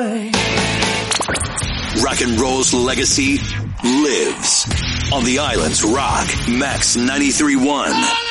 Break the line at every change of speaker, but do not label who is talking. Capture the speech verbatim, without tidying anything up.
Rock and roll's legacy lives on the island's Rock Max ninety-three point one.